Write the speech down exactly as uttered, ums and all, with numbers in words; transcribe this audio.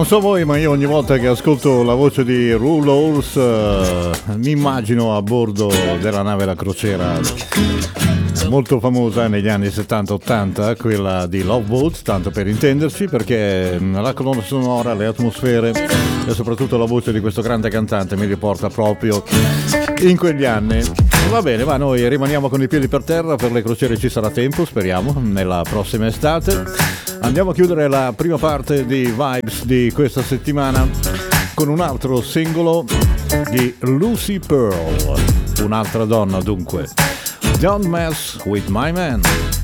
Non so voi, ma io ogni volta che ascolto la voce di Rule Halls eh, mi immagino a bordo della nave da crociera molto famosa negli anni settanta ottanta, quella di Love Boat, tanto per intenderci, perché la colonna sonora, le atmosfere e soprattutto la voce di questo grande cantante mi riporta proprio in quegli anni. Va bene, ma noi rimaniamo con i piedi per terra, per le crociere ci sarà tempo, speriamo, nella prossima estate. Andiamo a chiudere la prima parte di Vibes di questa settimana con un altro singolo di Lucy Pearl, un'altra donna dunque. Don't Mess With My Man.